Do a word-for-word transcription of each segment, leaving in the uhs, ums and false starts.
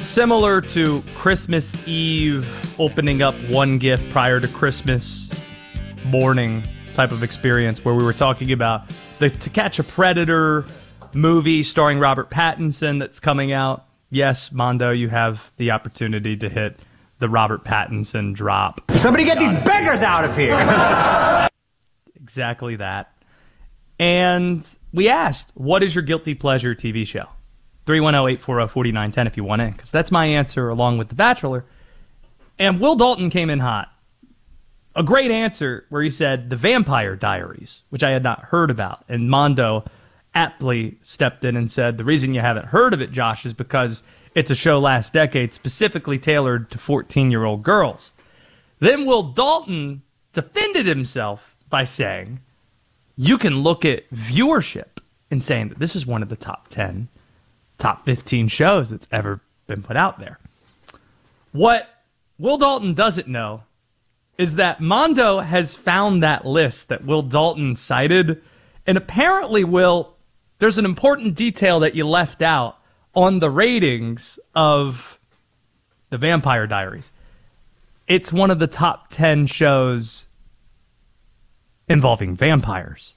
Similar to Christmas Eve, opening up one gift prior to Christmas morning type of experience where we were talking about the To Catch a Predator movie starring Robert Pattinson that's coming out. Yes, Mondo, you have the opportunity to hit the Robert Pattinson drop. Somebody get these beggars out of here! Exactly that. And we asked, what is your guilty pleasure T V show? three one zero, eight four zero, four nine one zero if you want in, because that's my answer along with The Bachelor. And Will Dalton came in hot. A great answer where he said The Vampire Diaries, which I had not heard about. And Mondo aptly stepped in and said, the reason you haven't heard of it, Josh, is because it's a show last decade specifically tailored to fourteen-year-old girls. Then Will Dalton defended himself by saying, you can look at viewership and saying that this is one of the top ten, top fifteen shows that's ever been put out there. What Will Dalton doesn't know is that Mondo has found that list that Will Dalton cited, and apparently, Will, there's an important detail that you left out on the ratings of The Vampire Diaries. It's one of the top ten shows involving vampires.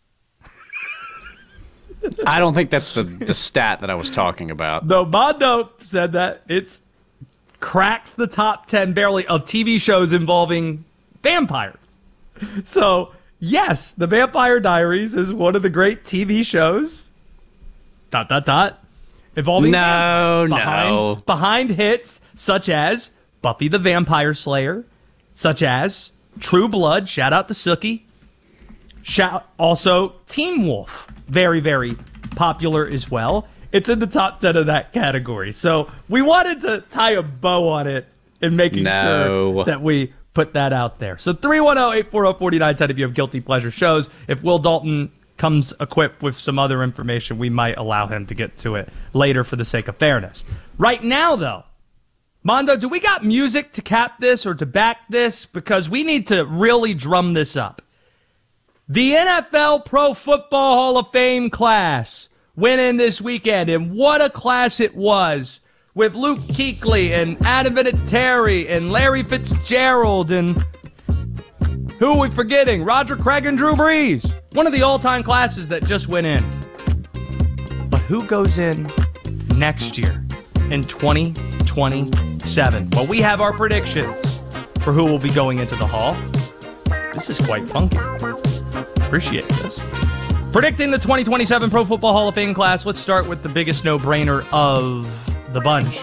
I don't think that's the, the stat that I was talking about. No, Mondo said that it's cracks the top ten barely of T V shows involving vampires. So, yes, The Vampire Diaries is one of the great T V shows. Dot, dot, dot. Involving no, behind, no. Behind hits such as Buffy the Vampire Slayer, such as True Blood, shout out to Sookie. Shout, also, Teen Wolf, very, very popular as well. It's in the top ten of that category. So we wanted to tie a bow on it and making no. sure that we put that out there. So three one zero, eight four zero, four nine one zero if you have guilty pleasure shows. If Will Dalton comes equipped with some other information, we might allow him to get to it later for the sake of fairness. Right now, though, Mondo, do we got music to cap this or to back this? Because we need to really drum this up. The N F L Pro Football Hall of Fame class went in this weekend, and what a class it was, with Luke Kuechly and Adam Vinatieri and Larry Fitzgerald and who are we forgetting? Roger Craig and Drew Brees. One of the all-time classes that just went in. But who goes in next year in twenty twenty-seven? Well, we have our predictions for who will be going into the Hall. This is quite funky. Appreciate this. Predicting the twenty twenty-seven Pro Football Hall of Fame class, let's start with the biggest no-brainer of the bunch.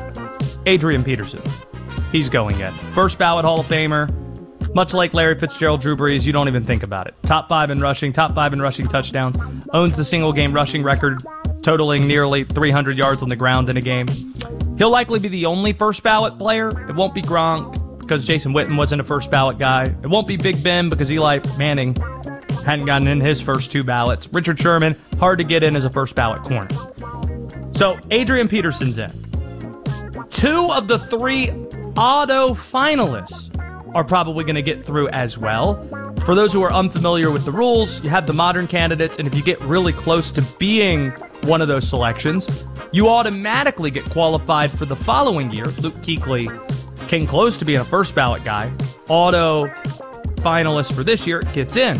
Adrian Peterson. He's going in. First ballot Hall of Famer. Much like Larry Fitzgerald, Drew Brees, you don't even think about it. Top five in rushing, top five in rushing touchdowns. Owns the single-game rushing record, totaling nearly three hundred yards on the ground in a game. He'll likely be the only first ballot player. It won't be Gronk because Jason Witten wasn't a first ballot guy. It won't be Big Ben because Eli Manning hadn't gotten in his first two ballots. Richard Sherman, hard to get in as a first ballot corner. So Adrian Peterson's in. Two of the three auto finalists are probably going to get through as well. For those who are unfamiliar with the rules, you have the modern candidates, and if you get really close to being one of those selections, you automatically get qualified for the following year. Luke Kuechly came close to being a first ballot guy. Auto finalist for this year gets in.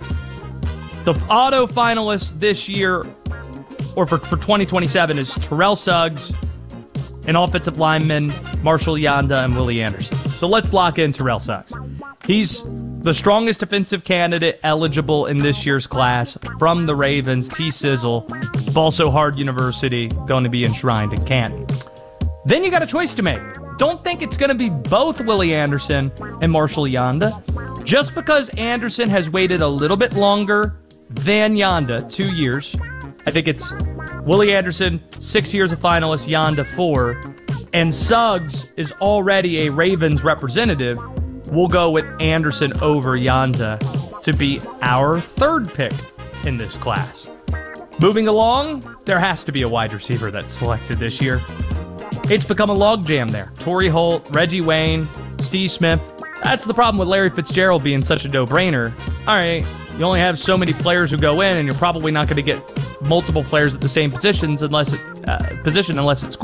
The auto finalist this year, or for, for twenty twenty-seven, is Terrell Suggs, an offensive lineman, Marshall Yanda, and Willie Anderson. So let's lock in Terrell Suggs. He's the strongest defensive candidate eligible in this year's class from the Ravens, T-Sizzle, Balso Hard University, going to be enshrined in Canton. Then you got a choice to make. Don't think it's going to be both Willie Anderson and Marshall Yanda. Just because Anderson has waited a little bit longer than Yanda, two years. I think it's Willie Anderson, six years a finalist, Yanda four. And Suggs is already a Ravens representative. We'll go with Anderson over Yanda to be our third pick in this class. Moving along, there has to be a wide receiver that's selected this year. It's become a logjam there. Torrey Holt, Reggie Wayne, Steve Smith. That's the problem with Larry Fitzgerald being such a no-brainer. All right, you only have so many players who go in, and you're probably not going to get multiple players at the same positions unless it, uh, position unless it's